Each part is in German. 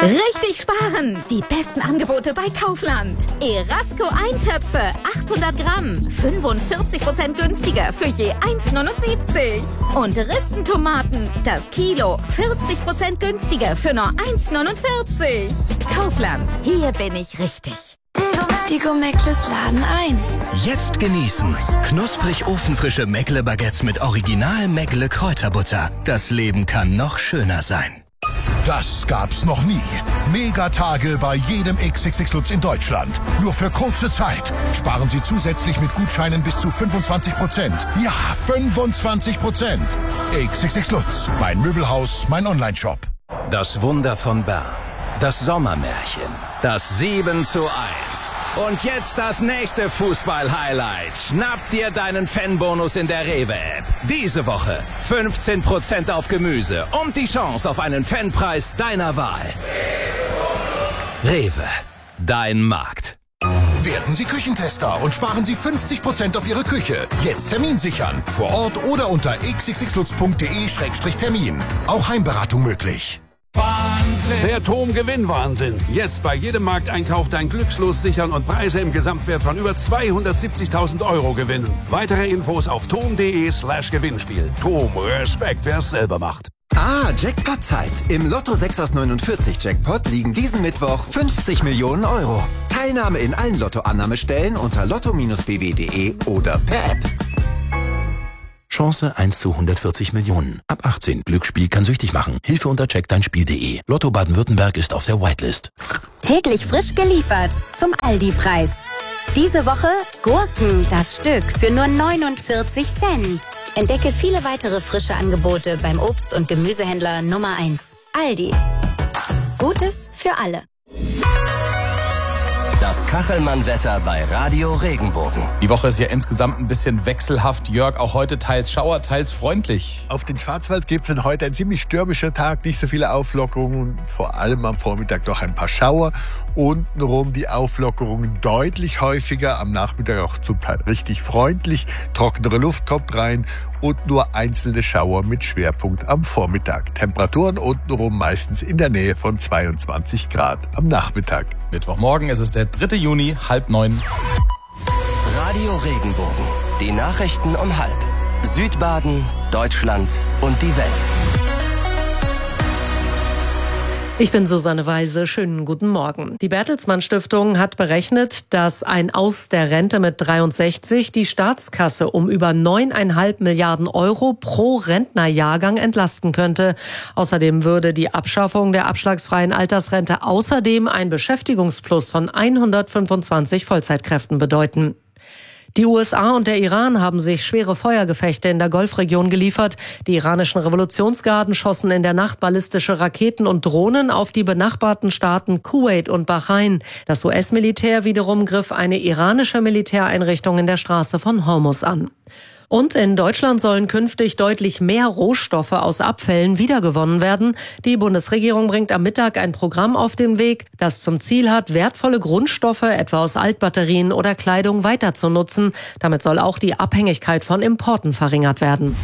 Richtig sparen! Die besten Angebote bei Kaufland. Erasco Eintöpfe, 800 Gramm, 45% günstiger für je 1,79. Und Ristentomaten, das Kilo, 40% günstiger für nur 1,49. Kaufland, hier bin ich richtig. Die Go-Meckles laden ein. Jetzt genießen. Knusprig ofenfrische Meckle-Baguettes mit Original Meckle Kräuterbutter. Das Leben kann noch schöner sein. Das gab's noch nie. Megatage bei jedem XXX Lutz in Deutschland. Nur für kurze Zeit. Sparen Sie zusätzlich mit Gutscheinen bis zu 25%. Ja, 25%. XXX Lutz. Mein Möbelhaus, mein Onlineshop. Das Wunder von Bern. Das Sommermärchen. Das 7:1. Und jetzt das nächste Fußball-Highlight. Schnapp dir deinen Fanbonus in der Rewe-App. Diese Woche 15% auf Gemüse und die Chance auf einen Fanpreis deiner Wahl. Rewe, dein Markt. Werden Sie Küchentester und sparen Sie 50% auf Ihre Küche. Jetzt Termin sichern. Vor Ort oder unter xxxlutz.de/termin. Auch Heimberatung möglich. Wahnsinn. Der TOM-Gewinnwahnsinn. Jetzt bei jedem Markteinkauf dein Glückslos sichern und Preise im Gesamtwert von über 270.000 € gewinnen. Weitere Infos auf tom.de/Gewinnspiel. TOM, Respekt, wer es selber macht. Jackpot-Zeit. Im Lotto 6 aus 49 Jackpot liegen diesen Mittwoch 50 Millionen €. Teilnahme in allen Lottoannahmestellen unter lotto-bw.de oder per App. Chance 1 zu 140 Millionen. Ab 18. Glücksspiel kann süchtig machen. Hilfe unter checkdeinspiel.de. Lotto Baden-Württemberg ist auf der Whitelist. Täglich frisch geliefert zum Aldi-Preis. Diese Woche Gurken, das Stück, für nur 49 Cent. Entdecke viele weitere frische Angebote beim Obst- und Gemüsehändler Nummer 1. Aldi. Gutes für alle. Das Kachelmann-Wetter bei Radio Regenbogen. Die Woche ist ja insgesamt ein bisschen wechselhaft. Jörg, auch heute teils Schauer, teils freundlich. Auf den Schwarzwaldgipfeln heute ein ziemlich stürmischer Tag, nicht so viele Auflockerungen, vor allem am Vormittag noch ein paar Schauer. Untenrum die Auflockerungen deutlich häufiger, am Nachmittag auch zum Teil richtig freundlich. Trockenere Luft kommt rein und nur einzelne Schauer mit Schwerpunkt am Vormittag. Temperaturen untenrum meistens in der Nähe von 22 Grad am Nachmittag. Mittwochmorgen ist es der 3. Juni, 8:30. Radio Regenbogen. Die Nachrichten um 12:30. Südbaden, Deutschland und die Welt. Ich bin Susanne Weise. Schönen guten Morgen. Die Bertelsmann Stiftung hat berechnet, dass ein Aus der Rente mit 63 die Staatskasse um über 9,5 Milliarden € pro Rentnerjahrgang entlasten könnte. Außerdem würde die Abschaffung der abschlagsfreien Altersrente außerdem ein Beschäftigungsplus von 125 Vollzeitkräften bedeuten. Die USA und der Iran haben sich schwere Feuergefechte in der Golfregion geliefert. Die iranischen Revolutionsgarden schossen in der Nacht ballistische Raketen und Drohnen auf die benachbarten Staaten Kuwait und Bahrain. Das US-Militär wiederum griff eine iranische Militäreinrichtung in der Straße von Hormuz an. Und in Deutschland sollen künftig deutlich mehr Rohstoffe aus Abfällen wiedergewonnen werden. Die Bundesregierung bringt am Mittag ein Programm auf den Weg, das zum Ziel hat, wertvolle Grundstoffe, etwa aus Altbatterien oder Kleidung, weiter zu nutzen. Damit soll auch die Abhängigkeit von Importen verringert werden.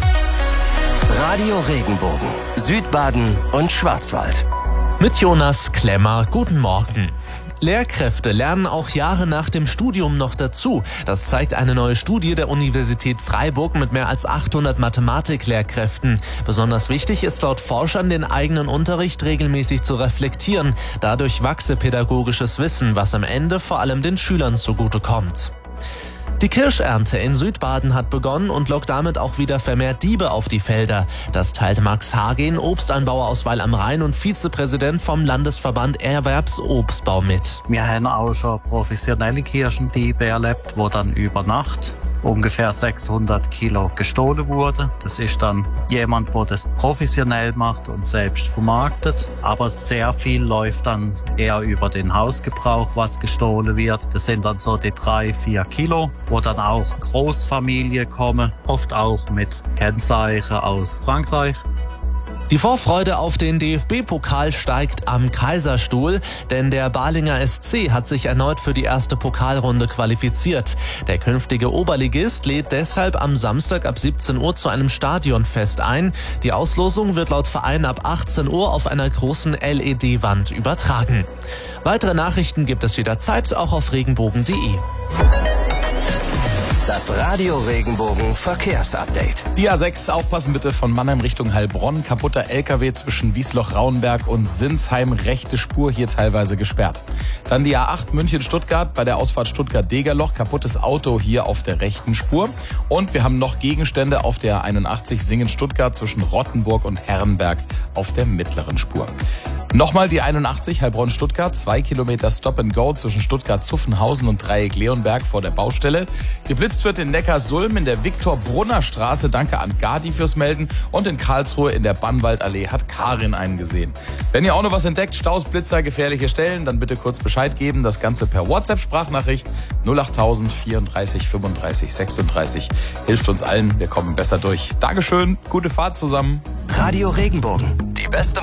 Radio Regenbogen, Südbaden und Schwarzwald. Mit Jonas Klemmer, guten Morgen. Lehrkräfte lernen auch Jahre nach dem Studium noch dazu. Das zeigt eine neue Studie der Universität Freiburg mit mehr als 800 Mathematiklehrkräften. Besonders wichtig ist laut Forschern, den eigenen Unterricht regelmäßig zu reflektieren. Dadurch wachse pädagogisches Wissen, was am Ende vor allem den Schülern zugutekommt. Die Kirschernte in Südbaden hat begonnen und lockt damit auch wieder vermehrt Diebe auf die Felder. Das teilt Max Hagen, Obstanbauer aus Weil am Rhein und Vizepräsident vom Landesverband Erwerbsobstbau mit. Wir haben auch schon professionelle Kirschendiebe erlebt, wo dann über Nacht ungefähr 600 Kilo gestohlen wurde. Das ist dann jemand, der das professionell macht und selbst vermarktet. Aber sehr viel läuft dann eher über den Hausgebrauch, was gestohlen wird. Das sind dann so die 3-4 Kilo, wo dann auch Großfamilien kommen, oft auch mit Kennzeichen aus Frankreich. Die Vorfreude auf den DFB-Pokal steigt am Kaiserstuhl, denn der Balinger SC hat sich erneut für die erste Pokalrunde qualifiziert. Der künftige Oberligist lädt deshalb am Samstag ab 17 Uhr zu einem Stadionfest ein. Die Auslosung wird laut Verein ab 18 Uhr auf einer großen LED-Wand übertragen. Weitere Nachrichten gibt es jederzeit auch auf regenbogen.de. Das Radio Regenbogen Verkehrsupdate. Die A6, aufpassen bitte, von Mannheim Richtung Heilbronn. Kaputter LKW zwischen Wiesloch-Rauenberg und Sinsheim, rechte Spur hier teilweise gesperrt. Dann die A8 München-Stuttgart bei der Ausfahrt Stuttgart-Degerloch. Kaputtes Auto hier auf der rechten Spur. Und wir haben noch Gegenstände auf der 81 Singen-Stuttgart zwischen Rottenburg und Herrenberg auf der mittleren Spur. Nochmal die 81 Heilbronn-Stuttgart, 2 Kilometer Stop-and-Go zwischen Stuttgart-Zuffenhausen und Dreieck-Leonberg vor der Baustelle. Geblitzt wird in Neckarsulm in der Viktor-Brunner-Straße. Danke an Gadi fürs Melden. Und in Karlsruhe in der Bannwaldallee hat Karin einen gesehen. Wenn ihr auch noch was entdeckt, Staus, Blitzer, gefährliche Stellen, dann bitte kurz Bescheid geben. Das Ganze per WhatsApp-Sprachnachricht 08000 34 35 36. Hilft uns allen, wir kommen besser durch. Dankeschön, gute Fahrt zusammen. Radio Regenbogen, die beste